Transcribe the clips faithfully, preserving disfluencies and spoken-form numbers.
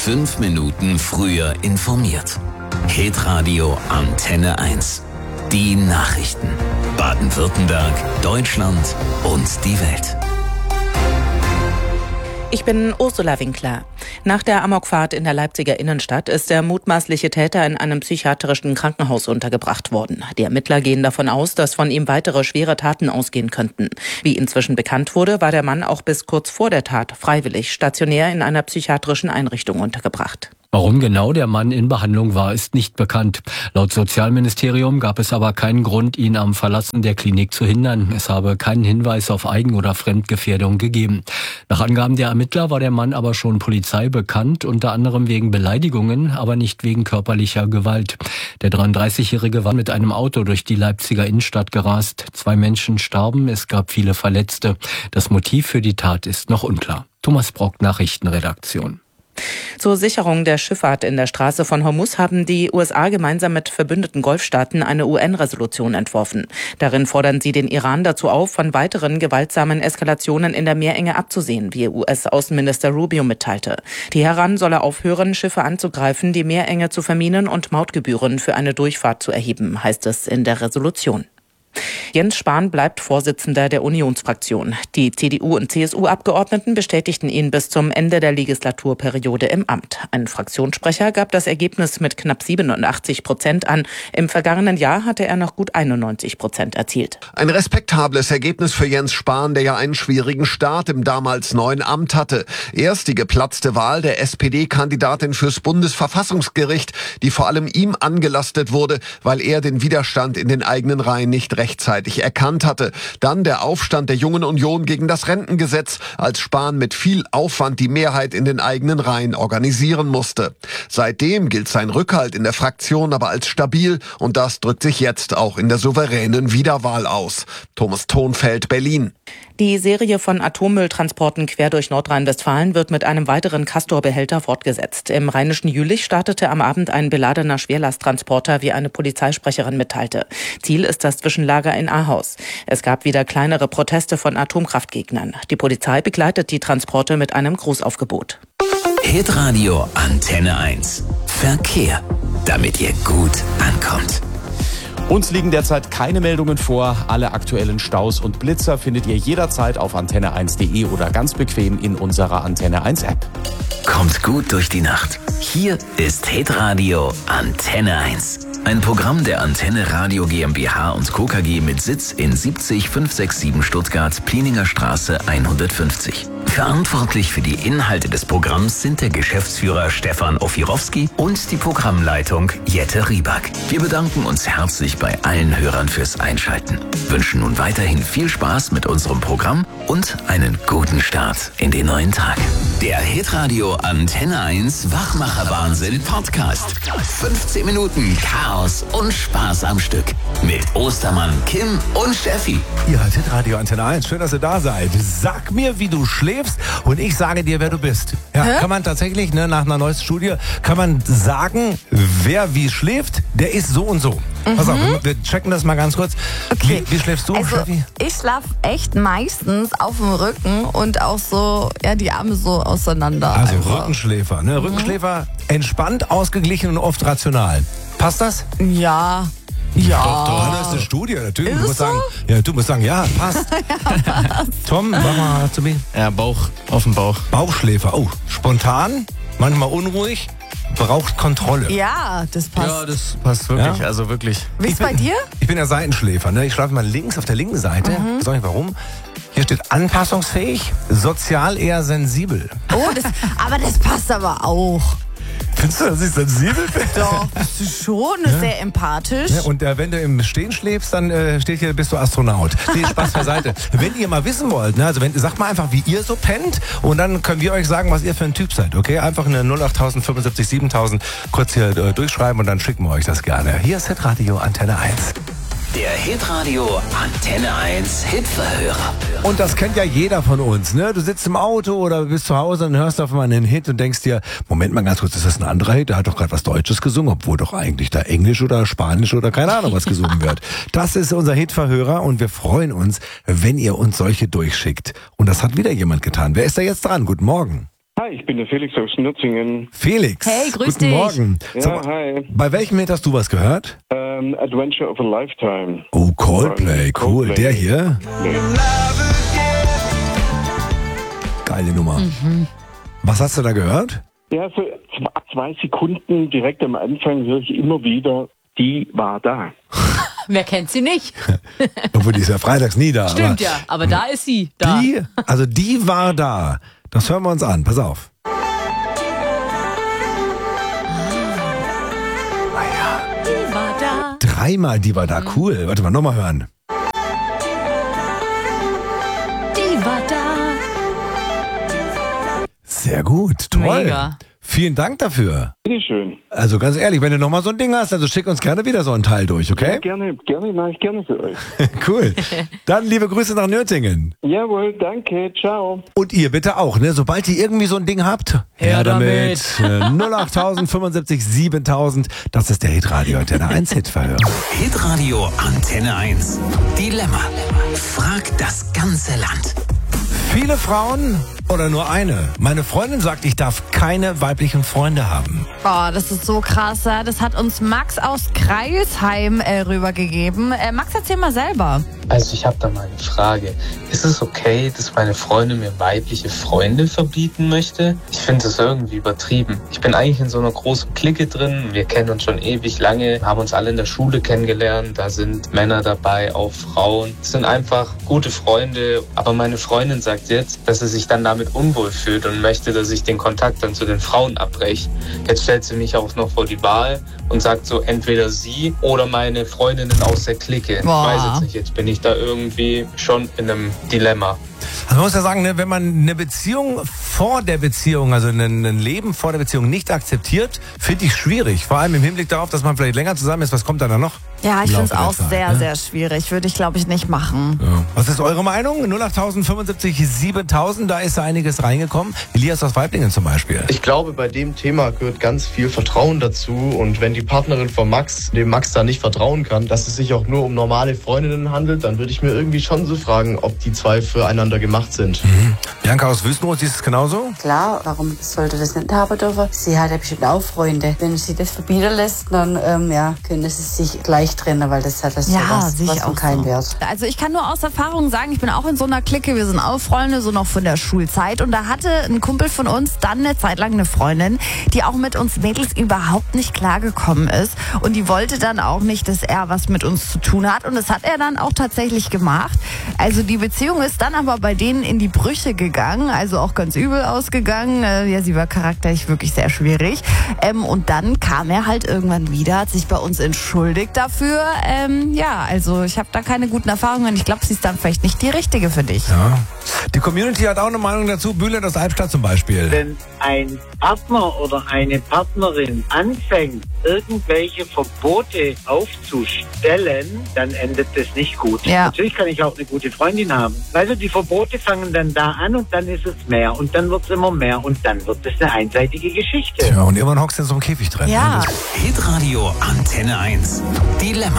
Fünf Minuten früher informiert. Hitradio Antenne eins. Die Nachrichten. Baden-Württemberg, Deutschland und die Welt. Ich bin Ursula Winkler. Nach der Amokfahrt in der Leipziger Innenstadt ist der mutmaßliche Täter in einem psychiatrischen Krankenhaus untergebracht worden. Die Ermittler gehen davon aus, dass von ihm weitere schwere Taten ausgehen könnten. Wie inzwischen bekannt wurde, war der Mann auch bis kurz vor der Tat freiwillig stationär in einer psychiatrischen Einrichtung untergebracht. Warum genau der Mann in Behandlung war, ist nicht bekannt. Laut Sozialministerium gab es aber keinen Grund, ihn am Verlassen der Klinik zu hindern. Es habe keinen Hinweis auf Eigen- oder Fremdgefährdung gegeben. Nach Angaben der Ermittler war der Mann aber schon Polizei bekannt, unter anderem wegen Beleidigungen, aber nicht wegen körperlicher Gewalt. Der dreiunddreißigjährige war mit einem Auto durch die Leipziger Innenstadt gerast. Zwei Menschen starben, es gab viele Verletzte. Das Motiv für die Tat ist noch unklar. Thomas Brock, Nachrichtenredaktion. Zur Sicherung der Schifffahrt in der Straße von Hormuz haben die U S A gemeinsam mit verbündeten Golfstaaten eine U N-Resolution entworfen. Darin fordern sie den Iran dazu auf, von weiteren gewaltsamen Eskalationen in der Meerenge abzusehen, wie U S-Außenminister Rubio mitteilte. Teheran solle aufhören, Schiffe anzugreifen, die Meerenge zu verminen und Mautgebühren für eine Durchfahrt zu erheben, heißt es in der Resolution. Jens Spahn bleibt Vorsitzender der Unionsfraktion. Die C D U- und C S U-Abgeordneten bestätigten ihn bis zum Ende der Legislaturperiode im Amt. Ein Fraktionssprecher gab das Ergebnis mit knapp siebenundachtzig Prozent an. Im vergangenen Jahr hatte er noch gut einundneunzig Prozent erzielt. Ein respektables Ergebnis für Jens Spahn, der ja einen schwierigen Start im damals neuen Amt hatte. Erst die geplatzte Wahl der S P D-Kandidatin fürs Bundesverfassungsgericht, die vor allem ihm angelastet wurde, weil er den Widerstand in den eigenen Reihen nicht rechtzeitig erkannt hatte. Dann der Aufstand der Jungen Union gegen das Rentengesetz, als Spahn mit viel Aufwand die Mehrheit in den eigenen Reihen organisieren musste. Seitdem gilt sein Rückhalt in der Fraktion aber als stabil und das drückt sich jetzt auch in der souveränen Wiederwahl aus. Thomas Thonfeld, Berlin. Die Serie von Atommülltransporten quer durch Nordrhein-Westfalen wird mit einem weiteren Castor-Behälter fortgesetzt. Im rheinischen Jülich startete am Abend ein beladener Schwerlasttransporter, wie eine Polizeisprecherin mitteilte. Ziel ist das Zwischenlager in Ahaus. Es gab wieder kleinere Proteste von Atomkraftgegnern. Die Polizei begleitet die Transporte mit einem Großaufgebot. Hitradio Antenne eins. Verkehr, damit ihr gut ankommt. Uns liegen derzeit keine Meldungen vor. Alle aktuellen Staus und Blitzer findet ihr jederzeit auf antenne eins punkt de oder ganz bequem in unserer Antenne eins App. Kommt gut durch die Nacht. Hier ist Hitradio Antenne eins. Ein Programm der Antenne Radio GmbH und Co. K G mit Sitz in siebzig fünfhundertsiebenundsechzig Stuttgart, Plieninger Straße hundertfünfzig. Verantwortlich für die Inhalte des Programms sind der Geschäftsführer Stefan Ofirowski und die Programmleitung Jette Rieback. Wir bedanken uns herzlich bei allen Hörern fürs Einschalten. Wünschen nun weiterhin viel Spaß mit unserem Programm und einen guten Start in den neuen Tag. Der Hitradio Antenne eins Wachmacher-Wahnsinn Podcast. fünfzehn Minuten Chaos und Spaß am Stück. Mit Ostermann, Kim und Steffi. Ihr hört Hitradio Antenne eins. Schön, dass ihr da seid. Sag mir, wie du schläfst und ich sage dir, wer du bist. Ja, Hä? Kann man tatsächlich, ne, nach einer neuesten Studie, kann man sagen, wer wie schläft, der ist so und so. Mhm. Pass auf, wir checken das mal ganz kurz. Okay. Wie, wie schläfst du, also, Steffi? Ich schlafe echt meistens auf dem Rücken und auch so, ja, die Arme so auseinander. Also einfach. Rückenschläfer, ne? Mhm. Rückenschläfer, entspannt, ausgeglichen und oft rational. Passt das? Ja. Ja. Doch, doch, das ist eine Studie, natürlich. Ist Du musst so? sagen, ja, du musst sagen, ja, passt. Ja, passt. Tom, sag mal zu mir. Ja, Bauch auf dem Bauch. Bauchschläfer, oh, spontan, manchmal unruhig, braucht Kontrolle. Ja, das passt. Ja, das passt wirklich, Ja? also wirklich. Wie ist bei dir? Ich bin der Seitenschläfer, ne? Ich schlafe mal links auf der linken Seite. Mhm. Sag ich warum? Hier steht anpassungsfähig, sozial eher sensibel. Oh, das, aber das passt aber auch. Findest du, dass ich sensibel bin? Doch, bist du schon, ja. Sehr empathisch. Ja, und äh, wenn du im Stehen schläfst, dann äh, steht hier, bist du Astronaut. Nee, Spaß beiseite. Wenn ihr mal wissen wollt, ne, also wenn, sagt mal einfach, wie ihr so pennt und dann können wir euch sagen, was ihr für ein Typ seid, okay? Einfach eine null acht null null fünfundsiebzig siebentausend kurz hier äh, durchschreiben und dann schicken wir euch das gerne. Hier ist Hitradio Antenne eins. Der Hitradio Antenne eins Hitverhörer. Und das kennt ja jeder von uns, ne? Du sitzt im Auto oder bist zu Hause und hörst auf einmal einen Hit und denkst dir, Moment mal ganz kurz, ist das ein anderer Hit? Der hat doch gerade was Deutsches gesungen, obwohl doch eigentlich da Englisch oder Spanisch oder keine Ahnung was gesungen wird. Das ist unser Hitverhörer und wir freuen uns, wenn ihr uns solche durchschickt. Und das hat wieder jemand getan. Wer ist da jetzt dran? Guten Morgen. Hi, ich bin der Felix aus Nürtingen. Felix. Hey, grüß Guten dich. Morgen. Ja, Sag mal, hi. bei welchem Hit hast du was gehört? Ähm, Adventure of a Lifetime. Oh, Coldplay, cool. Coldplay. Der hier? Nee. Geile Nummer. Mhm. Was hast du da gehört? Ja, so zwei Sekunden direkt am Anfang höre ich immer wieder, die war da. Wer kennt sie nicht? Obwohl, die ist ja freitags nie da. Stimmt aber ja, aber da ist sie. Da. Die, also die war da. Das hören wir uns an. Pass auf. Die war da. Dreimal die war da. Cool. Warte mal, nochmal hören. Die war da. Sehr gut. Toll. Mega. Vielen Dank dafür. Bitteschön. Also ganz ehrlich, wenn du nochmal so ein Ding hast, also schick uns gerne wieder so ein Teil durch, Ja, okay? gerne, gerne, mache ich gerne für euch. Cool. Dann liebe Grüße nach Nürtingen. Jawohl, danke, ciao. Und ihr bitte auch, ne? Sobald ihr irgendwie so ein Ding habt, her damit. Äh, null acht fünfundsiebzig siebentausend, das ist der Hitradio Antenne eins Hitverhör. Hitradio Antenne eins. Dilemma. Frag das ganze Land. Viele Frauen oder nur eine? Meine Freundin sagt, ich darf keine weiblichen Freunde haben. Boah, das ist so krass. Ja. Das hat uns Max aus Kreilsheim äh, rübergegeben. Äh, Max, erzähl mal selber. Also ich habe da mal eine Frage. Ist es okay, dass meine Freundin mir weibliche Freunde verbieten möchte? Ich finde das irgendwie übertrieben. Ich bin eigentlich in so einer großen Clique drin. Wir kennen uns schon ewig lange, haben uns alle in der Schule kennengelernt. Da sind Männer dabei, auch Frauen. Es sind einfach gute Freunde. Aber meine Freundin sagt jetzt, dass sie sich dann damit unwohl fühlt und möchte, dass ich den Kontakt dann zu den Frauen abbreche. Jetzt stellt sie mich auch noch vor die Wahl und sagt so, entweder sie oder meine Freundinnen aus der Clique. Boah. Ich weiß jetzt nicht, jetzt bin ich da irgendwie schon in einem Dilemma. Also man muss ja sagen, ne, wenn man eine Beziehung vor der Beziehung, also ein, ein Leben vor der Beziehung nicht akzeptiert, finde ich schwierig. Vor allem im Hinblick darauf, dass man vielleicht länger zusammen ist. Was kommt da dann noch? Ja, ich Im finde es Laufe der auch Zeit, sehr, ne? sehr schwierig. Würde ich, glaube ich, nicht machen. Ja. Was ist eure Meinung? null acht fünfundsiebzig siebentausend, da ist ja einiges reingekommen. Elias aus Weiblingen zum Beispiel. Ich glaube, bei dem Thema gehört ganz viel Vertrauen dazu. Und wenn die Partnerin von Max dem Max da nicht vertrauen kann, dass es sich auch nur um normale Freundinnen handelt, dann würde ich mir irgendwie schon so fragen, ob die zwei füreinander gemacht sind. Mhm. Bianca aus Wüstenrot, siehst du es genauso? Klar, warum sollte das nicht haben dürfen? Sie hat ja bestimmt auch Freunde. Wenn sie das verbieten lässt, dann ähm, ja, können sie sich gleich trennen, weil das hat das Ja, was, sehe ich was von auch keinen so. Wert. Also ich kann nur aus Erfahrung sagen, ich bin auch in so einer Clique, wir sind auch Freunde, so noch von der Schulzeit. Und da hatte ein Kumpel von uns dann eine Zeit lang eine Freundin, die auch mit uns Mädels überhaupt nicht klargekommen ist. Und die wollte dann auch nicht, dass er was mit uns zu tun hat. Und das hat er dann auch tatsächlich gemacht. Also die Beziehung ist dann aber bei denen in die Brüche gegangen, also auch ganz übel ausgegangen. Äh, ja, sie war charakterlich wirklich sehr schwierig. Ähm, und dann kam er halt irgendwann wieder, hat sich bei uns entschuldigt dafür. Ähm, ja, also ich habe da keine guten Erfahrungen. Ich glaube, sie ist dann vielleicht nicht die richtige für dich. Ja. Die Community hat auch eine Meinung dazu. Bülent aus Albstadt zum Beispiel. Wenn ein Partner oder eine Partnerin anfängt, irgendwelche Verbote aufzustellen, dann endet das nicht gut. Ja. Natürlich kann ich auch eine gute Freundin haben. Also die Verbote fangen dann da an und dann ist es mehr und dann wird es immer mehr und dann wird es eine einseitige Geschichte. Ja, und irgendwann hockst du in so einem Käfig drin. Ja. Ne? Hitradio Antenne eins. Dilemma.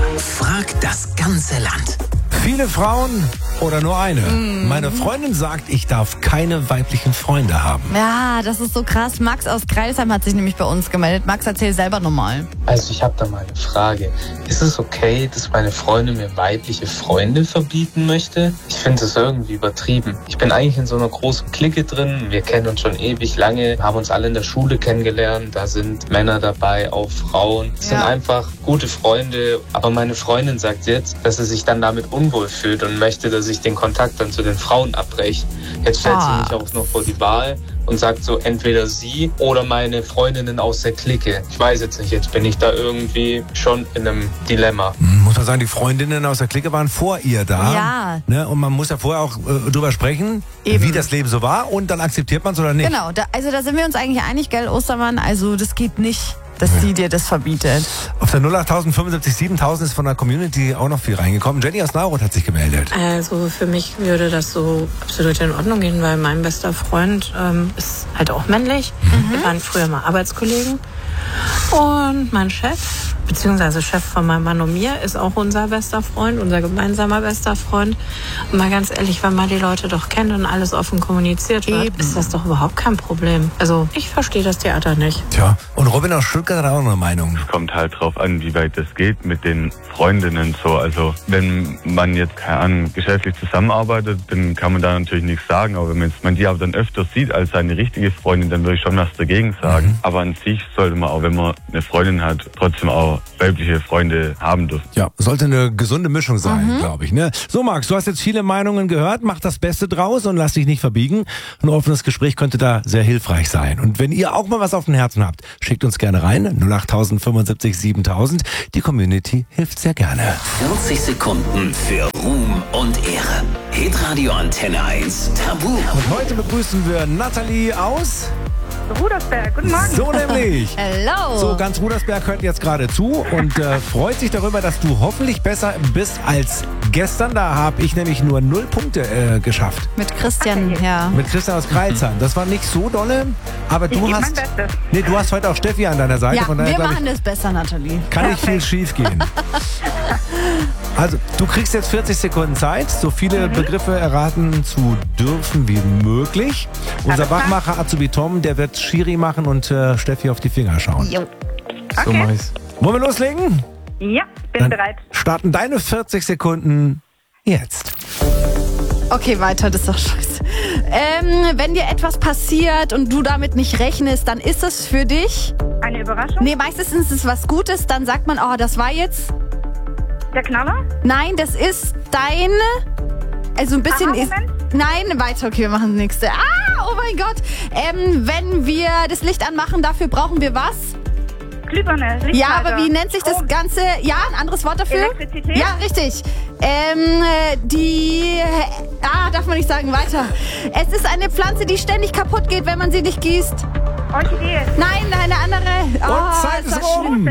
Frag das ganze Land. Viele Frauen oder nur eine? Mhm. Meine Freundin sagt, ich darf keine weiblichen Freunde haben. Ja, das ist so krass. Max aus Kreilsheim hat sich nämlich bei uns gemeldet. Max, erzähl selber nochmal. Also ich habe da mal eine Frage. Ist es okay, dass meine Freundin mir weibliche Freunde verbieten möchte? Ich finde das irgendwie übertrieben. Ich bin eigentlich in so einer großen Clique drin. Wir kennen uns schon ewig lange, haben uns alle in der Schule kennengelernt. Da sind Männer dabei, auch Frauen. Es Ja. sind einfach gute Freunde. Aber meine Freundin sagt jetzt, dass sie sich dann damit unwohl fühlt und möchte, dass ich den Kontakt dann zu den Frauen abbreche. Jetzt stellt Ah. sie mich auch noch vor die Wahl und sagt so, entweder sie oder meine Freundinnen aus der Clique. Ich weiß jetzt nicht, jetzt bin ich da irgendwie schon in einem Dilemma. Hm, Muss man sagen, die Freundinnen aus der Clique waren vor ihr da. Ja. Ne? Und man muss ja vorher auch äh, drüber sprechen, Eben. wie das Leben so war und dann akzeptiert man es oder nicht. Genau, da, also da sind wir uns eigentlich einig, gell, Ostermann? Also das geht nicht, dass sie dir das verbietet. Auf der null acht fünfundsiebzig siebentausend ist von der Community auch noch viel reingekommen. Jenny aus Naurot hat sich gemeldet. Also für mich würde das so absolut in Ordnung gehen, weil mein bester Freund ähm, ist halt auch männlich. Wir waren früher mal Arbeitskollegen. Und mein Chef, beziehungsweise Chef von meinem Mann und mir, ist auch unser bester Freund, unser gemeinsamer bester Freund. Und mal ganz ehrlich, wenn man die Leute doch kennt und alles offen kommuniziert wird, Eben. ist das doch überhaupt kein Problem. Also ich verstehe das Theater nicht. Tja, und Robin aus Stuttgart hat auch eine Meinung. Es kommt halt drauf an, wie weit das geht mit den Freundinnen so. Also wenn man jetzt, keine Ahnung, geschäftlich zusammenarbeitet, dann kann man da natürlich nichts sagen. Aber wenn man die aber dann öfter sieht als seine richtige Freundin, dann würde ich schon was dagegen sagen. Mhm. Aber an sich sollte man auch, wenn man eine Freundin hat, trotzdem auch weibliche Freunde haben dürfen. Ja, sollte eine gesunde Mischung sein, mhm. glaube ich. Ne? So, Max, du hast jetzt viele Meinungen gehört. Mach das Beste draus und lass dich nicht verbiegen. Ein offenes Gespräch könnte da sehr hilfreich sein. Und wenn ihr auch mal was auf dem Herzen habt, schickt uns gerne rein. null acht fünfundsiebzig siebentausend. Die Community hilft sehr gerne. vierzig Sekunden für Ruhm und Ehre. Hitradio Antenne eins Tabu. Und heute begrüßen wir Nathalie aus Rudersberg. Guten Morgen. So nämlich. Hello. So, ganz Rudersberg hört jetzt gerade zu und äh, freut sich darüber, dass du hoffentlich besser bist als gestern. Da habe ich nämlich nur null Punkte äh, geschafft. Mit Christian, okay. ja. Mit Christian aus Kreilsheim. Das war nicht so dolle, aber du ich hast... Mein Bestes. Nee, du hast heute auch Steffi an deiner Seite. Ja, von daher, wir machen ich, das besser, Nathalie. Kann nicht viel schief gehen. Also, du kriegst jetzt vierzig Sekunden Zeit, so viele mhm. Begriffe erraten zu dürfen wie möglich. Unser Wachmacher Azubi Tom, der wird Schiri machen und äh, Steffi auf die Finger schauen. Jo. So okay. mach ich's. Wollen wir loslegen? Ja, bin Dann bereit. Starten deine vierzig Sekunden jetzt. Okay, weiter, das ist doch scheiße. Ähm, wenn dir etwas passiert und du damit nicht rechnest, dann ist es für dich... Eine Überraschung? Nee, meistens ist es was Gutes, dann sagt man, oh, das war jetzt... Der Knaller? Nein, das ist dein... Also ein bisschen ist... Nein, weiter, okay, wir machen das nächste. Ah, oh mein Gott. Ähm, wenn wir das Licht anmachen, dafür brauchen wir was? Glühbirne, Lichtschalter. Ja, aber wie nennt sich das Ganze? Ja, ein anderes Wort dafür? Elektrizität? Ja, richtig. Ähm, die... Ah, darf man nicht sagen, weiter. Es ist eine Pflanze, die ständig kaputt geht, wenn man sie nicht gießt. Orchidee. Nein, eine andere. Und oh, Zeit ist rum.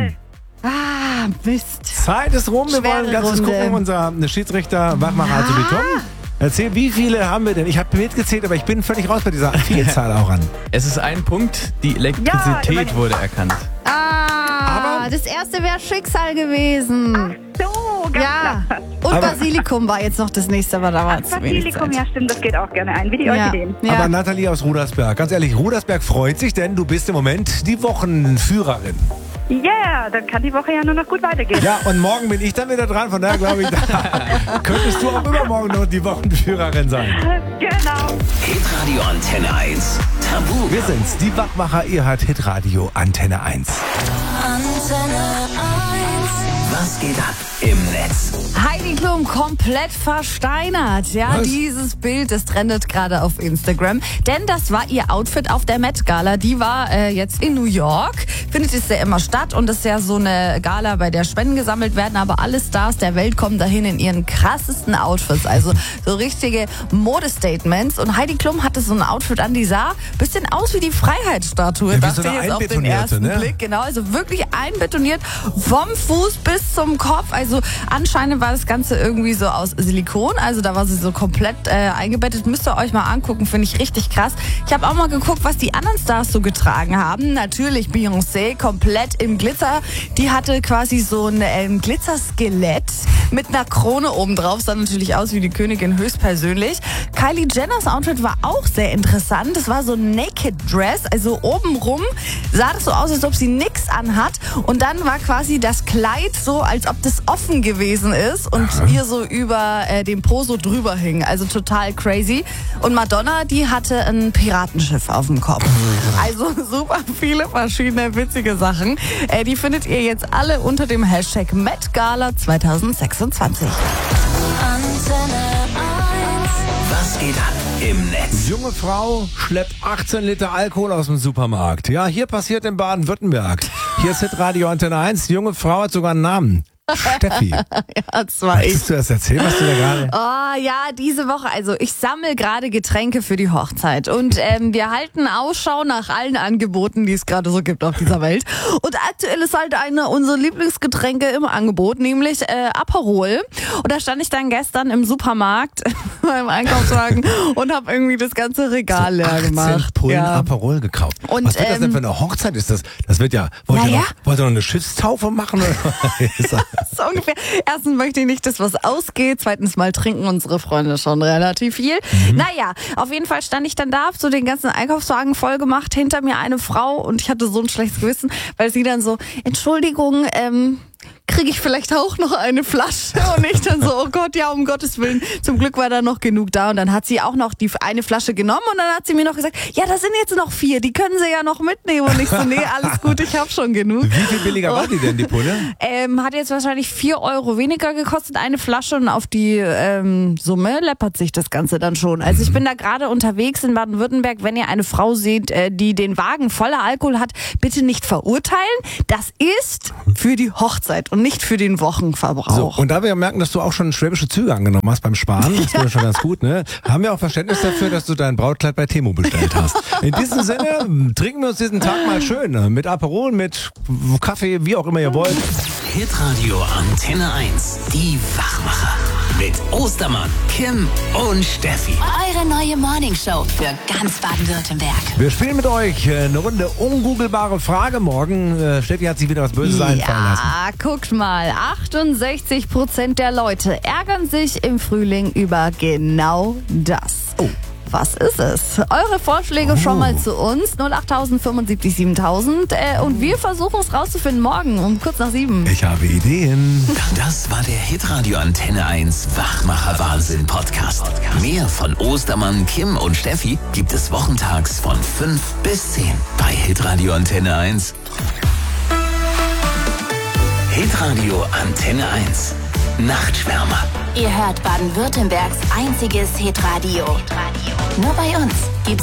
Ah, Mist. Zeit ist rum. Wir Schwere wollen ganz kurz Runde. gucken. Unser Schiedsrichter Wachmacher ja. Azubi Tom. Erzähl, wie viele haben wir denn? Ich habe mitgezählt, aber ich bin völlig raus bei dieser Vielzahl auch an. Es ist ein Punkt, die Elektrizität ja, wurde erkannt. Ah, aber das erste wäre Schicksal gewesen. Ach so, ganz ja. klar. Und aber Basilikum war jetzt noch das nächste, aber da war es Basilikum, ja stimmt, das geht auch gerne ein, wie die ja. Orchideen. Ja. Aber Nathalie aus Rudersberg, ganz ehrlich, Rudersberg freut sich, denn du bist im Moment die Wochenführerin. Ja, yeah, dann kann die Woche ja nur noch gut weitergehen. Ja, und morgen bin ich dann wieder dran, von daher glaube ich, da könntest du auch übermorgen noch die Wochenführerin sein. Genau. Hitradio Antenne eins Tabu. Wir sind's, die Wachmacher, ihr hört Hitradio Antenne eins. Antenne eins. Was geht ab im Netz? Heidi Klum komplett versteinert. Ja, Was? Dieses Bild, das trendet gerade auf Instagram. Denn das war ihr Outfit auf der Met Gala. Die war äh, jetzt in New York. Findet es ja immer statt und ist ja so eine Gala, bei der Spenden gesammelt werden. Aber alle Stars der Welt kommen dahin in ihren krassesten Outfits. Also so richtige Modestatements. Und Heidi Klum hatte so ein Outfit an, die sah ein bisschen aus wie die Freiheitsstatue. Ja, wie dachte so eine jetzt auf den einbetonierte, ersten ne? Blick. Genau, also wirklich einbetoniert vom Fuß bis zum Kopf. Also anscheinend war das Ganze irgendwie so aus Silikon. Also da war sie so komplett äh, eingebettet. Müsst ihr euch mal angucken, finde ich richtig krass. Ich habe auch mal geguckt, was die anderen Stars so getragen haben. Natürlich Beyoncé, komplett im Glitzer. Die hatte quasi so ein ähm, Glitzerskelett mit einer Krone oben drauf. Sah natürlich aus wie die Königin höchstpersönlich. Kylie Jenners Outfit war auch sehr interessant. Das war so ein Naked Dress. Also obenrum sah das so aus, als ob sie nix anhat. Und dann war quasi das Kleid so, als ob das offen gewesen ist und Aha. ihr so über äh, dem Po so drüber hing. Also total crazy. Und Madonna, die hatte ein Piratenschiff auf dem Kopf. Also super viele verschiedene witzige Sachen. Äh, die findet ihr jetzt alle unter dem Hashtag Met Gala zwanzig sechsundzwanzig. Antenne eins. Was geht ab im Netz? Junge Frau schleppt achtzehn Liter Alkohol aus dem Supermarkt. Ja, hier passiert in Baden-Württemberg. Hier ist Hitradio Antenne eins. Die junge Frau hat sogar einen Namen. Steffi. Ja, das war ich. Möchtest du das erzählen, was du da gerade... Oh ja, diese Woche, also ich sammle gerade Getränke für die Hochzeit und ähm, wir halten Ausschau nach allen Angeboten, die es gerade so gibt auf dieser Welt. Und aktuell ist halt eine unserer Lieblingsgetränke im Angebot, nämlich äh, Aperol. Und da stand ich dann gestern im Supermarkt beim Einkaufswagen und habe irgendwie das ganze Regal so leer gemacht. Pullen Ja. Aperol gekauft. Und, was wird das denn ähm, für eine Hochzeit? Ist das, das wird ja, wollt ihr naja. noch, wollt ihr noch eine Schiffstaufe machen? Oder? So ungefähr. Erstens möchte ich nicht, dass was ausgeht. Zweitens mal trinken unsere Freunde schon relativ viel. Mhm. Naja, auf jeden Fall stand ich dann da, hab so den ganzen Einkaufswagen voll gemacht. Hinter mir eine Frau und ich hatte so ein schlechtes Gewissen, weil sie dann so, Entschuldigung, ähm, kriege ich vielleicht auch noch eine Flasche? Und ich dann so, oh Gott, ja, um Gottes Willen. Zum Glück war da noch genug da. Und dann hat sie auch noch die eine Flasche genommen und dann hat sie mir noch gesagt, ja, da sind jetzt noch vier, die können sie ja noch mitnehmen. Und ich so, nee, alles gut, ich habe schon genug. Wie viel billiger war die denn, die Pulle? Ähm, hat jetzt wahrscheinlich vier Euro weniger gekostet, eine Flasche, und auf die ähm, Summe läppert sich das Ganze dann schon. Also ich bin da gerade unterwegs in Baden-Württemberg. Wenn ihr eine Frau seht, äh, die den Wagen voller Alkohol hat, bitte nicht verurteilen. Das ist für die Hochzeit und nicht für den Wochenverbrauch. So, und da wir ja merken, dass du auch schon schwäbische Züge angenommen hast beim Sparen, das wäre schon ganz gut, ne? Haben wir auch Verständnis dafür, dass du dein Brautkleid bei Temu bestellt hast. In diesem Sinne, trinken wir uns diesen Tag mal schön. Mit Aperol, mit Kaffee, wie auch immer ihr wollt. Hitradio Antenne eins. Die Wachmacher. Mit Ostermann, Kim und Steffi. Eure neue Morningshow für ganz Baden-Württemberg. Wir spielen mit euch eine Runde ungoogelbare Frage. Morgen, äh, Steffi hat sich wieder was Böses ja, einfallen lassen. Ja, guckt mal. achtundsechzig Prozent der Leute ärgern sich im Frühling über genau das. Oh. Was ist es? Eure Vorschläge oh. schon mal zu uns. null acht fünfundsiebzig siebentausend. Äh, und wir versuchen es rauszufinden morgen um kurz nach sieben. Ich habe Ideen. Das war der Hitradio Antenne eins Wachmacher Wahnsinn Podcast. Mehr von Ostermann, Kim und Steffi gibt es wochentags von fünf bis zehn bei Hitradio Antenne eins. Hitradio Antenne eins. Nachtschwärmer. Ihr hört Baden-Württembergs einziges Hitradio. Nur bei uns gibt's